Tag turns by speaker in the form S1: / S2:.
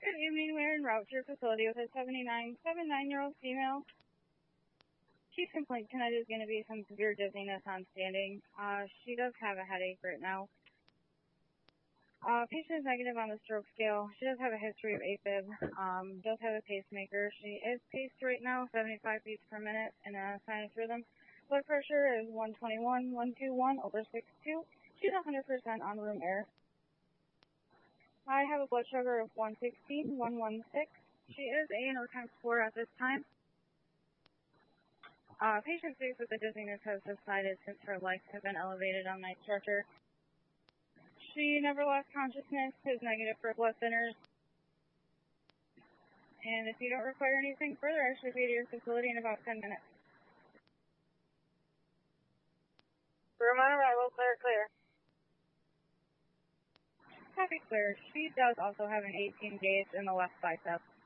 S1: Good evening. We're en route to your facility with a 79-year-old female. Chief complaint tonight is going to be some severe dizziness on standing. She does have a headache right now. Patient is negative on the stroke scale. She does have a history of AFib. Does have a pacemaker. She is paced right now, 75 beats per minute in a sinus rhythm. Blood pressure is 121, 121 over 62. She's 100% on room air. I have a blood sugar of 116, 116. She is A&O times 4 at this time. Patient's face with the dizziness has subsided since her lights have been elevated on night stretcher. She never lost consciousness, is negative for blood thinners. And if you don't require anything further, I should be to your facility in about 10 minutes. Room on arrival, clear. Copy, clear. She does also have an 18 gauge in the left bicep.